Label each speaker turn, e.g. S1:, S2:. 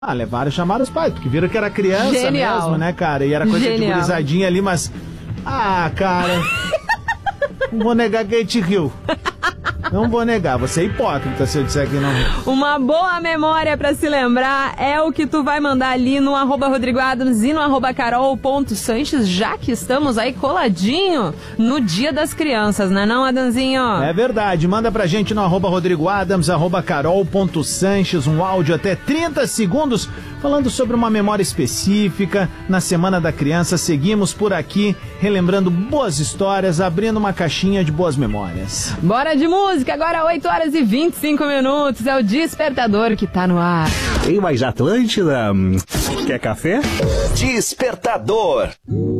S1: Levaram e chamaram os pais, porque viram que era criança. Genial. Mesmo, né, cara? E era coisa de gurizadinha ali, mas... cara... Não vou negar que a gente riu. Não vou negar, você é hipócrita se eu disser que não.
S2: Uma boa memória pra se lembrar é o que tu vai mandar ali no @RodrigoAdams e no @Carol.Sanches, já que estamos aí coladinho no Dia das Crianças, né não, Adanzinho?
S1: É verdade, manda pra gente no @RodrigoAdams, @Carol.Sanches, um áudio até 30 segundos falando sobre uma memória específica. Na Semana da Criança, seguimos por aqui relembrando boas histórias, abrindo uma caixinha de boas memórias.
S2: Bora de música, agora 8h25, é o Despertador que tá no ar.
S3: Tem mais Atlântida? Quer café?
S4: Despertador.